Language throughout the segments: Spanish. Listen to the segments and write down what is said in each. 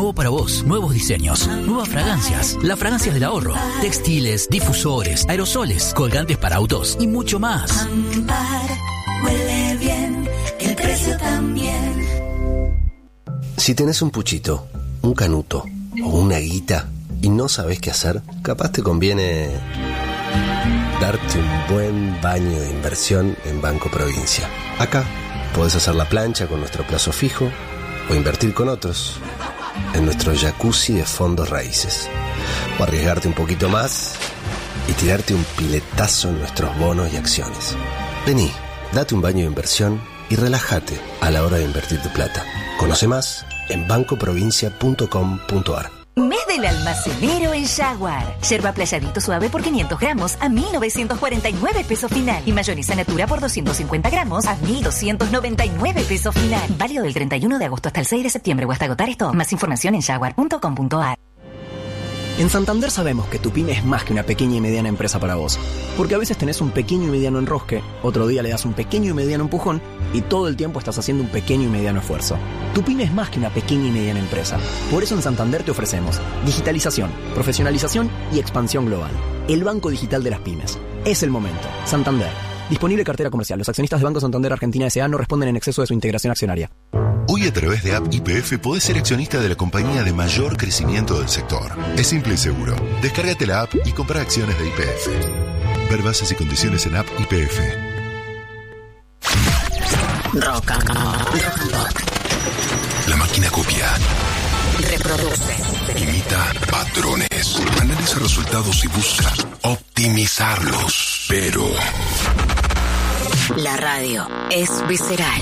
nuevo para vos, nuevos diseños, nuevas fragancias, las fragancias del ahorro, textiles, difusores, aerosoles, colgantes para autos y mucho más. Ampar, huele bien, el precio también. Si tenés un puchito, un canuto o una guita y no sabés qué hacer, capaz te conviene darte un buen baño de inversión en Banco Provincia. Acá podés hacer la plancha con nuestro plazo fijo o invertir con otros en nuestro jacuzzi de fondos raíces. O arriesgarte un poquito más y tirarte un piletazo en nuestros bonos y acciones. Vení, date un baño de inversión y relájate a la hora de invertir tu plata. Conoce más en bancoprovincia.com.ar. Mes del almacenero en Jaguar. Yerba playadito suave por 500 gramos a 1.949 pesos final. Y mayonesa natura por 250 gramos a 1.299 pesos final. Válido del 31 de agosto hasta el 6 de septiembre o hasta agotar esto. Más información en jaguar.com.ar. En Santander sabemos que tu pyme es más que una pequeña y mediana empresa para vos. Porque a veces tenés un pequeño y mediano enrosque, otro día le das un pequeño y mediano empujón y todo el tiempo estás haciendo un pequeño y mediano esfuerzo. Tu pyme es más que una pequeña y mediana empresa. Por eso en Santander te ofrecemos digitalización, profesionalización y expansión global. El banco digital de las pymes. Es el momento. Santander. Disponible cartera comercial. Los accionistas de Banco Santander Argentina S.A. no responden en exceso de su integración accionaria. Hoy a través de App YPF podés ser accionista de la compañía de mayor crecimiento del sector. Es simple y seguro. Descárgate la app y compra acciones de YPF. Ver bases y condiciones en App YPF. Rock and Pop. La máquina copia, Reproduce. imita patrones, analiza resultados y busca optimizarlos. Pero La radio es visceral.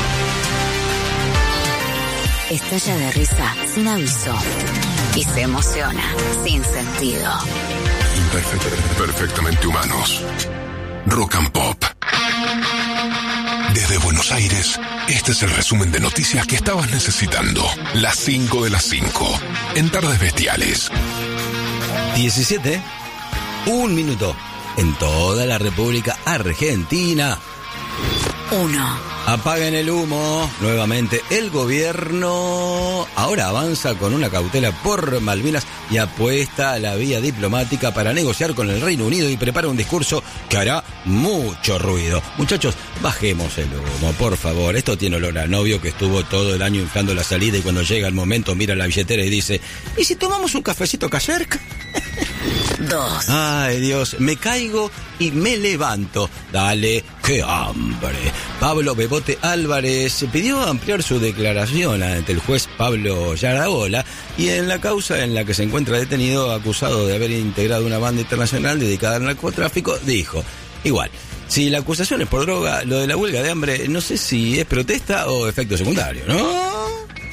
Estalla de risa sin aviso y se emociona sin sentido. perfectamente humanos. Rock and Pop. Desde Buenos Aires, este es el resumen de noticias que estabas necesitando. Las 5 de las 5. En Tardes Bestiales. 17. Un minuto. En toda la República Argentina. 1. Apaguen el humo. Nuevamente, el gobierno ahora avanza con una cautela por Malvinas y apuesta a la vía diplomática para negociar con el Reino Unido y prepara un discurso que hará mucho ruido. Muchachos, bajemos el humo, por favor. Esto tiene olor a novio que estuvo todo el año inflando la salida y cuando llega el momento mira la billetera y dice: ¿y si tomamos un cafecito cayer? 2. Ay, Dios, me caigo y me levanto. Dale, qué hambre. Pablo Bebote Álvarez pidió ampliar su declaración ante el juez Pablo Yaraola y en la causa en la que se encuentra detenido acusado de haber integrado una banda internacional dedicada al narcotráfico, dijo: igual, si la acusación es por droga, lo de la huelga de hambre no sé si es protesta o efecto secundario, ¿no?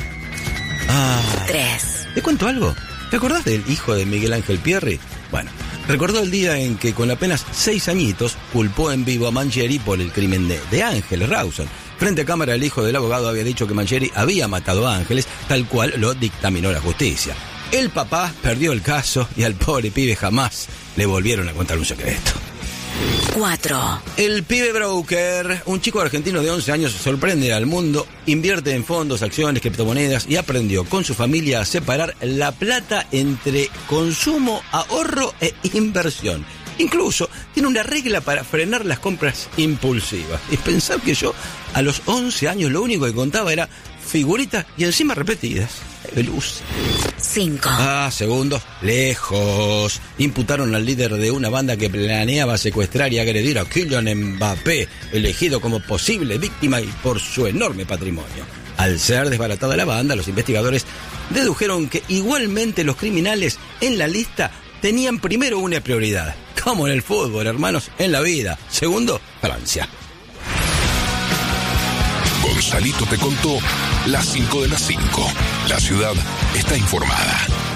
3. ¿Te cuento algo? ¿Te acordás del hijo de Miguel Ángel Pierri? Bueno, recordó el día en que con apenas 6 añitos culpó en vivo a Mangieri por el crimen de Ángeles Rawson. Frente a cámara, el hijo del abogado había dicho que Mangieri había matado a Ángeles, tal cual lo dictaminó la justicia. El papá perdió el caso y al pobre pibe jamás le volvieron a contar un secreto. 4. El pibe broker, un chico argentino de 11 años, sorprende al mundo, invierte en fondos, acciones, criptomonedas y aprendió con su familia a separar la plata entre consumo, ahorro e inversión. Incluso tiene una regla para frenar las compras impulsivas. Y pensar que yo a los 11 años lo único que contaba era figuritas y encima repetidas. Luz. 5. Segundos. Lejos. Imputaron al líder de una banda que planeaba secuestrar y agredir a Kylian Mbappé, elegido como posible víctima y por su enorme patrimonio. Al ser desbaratada la banda, los investigadores dedujeron que igualmente los criminales en la lista tenían primero una prioridad. Como en el fútbol, hermanos, en la vida. Segundo, Francia. Gonzalito te contó las 5 de las 5. La ciudad está informada.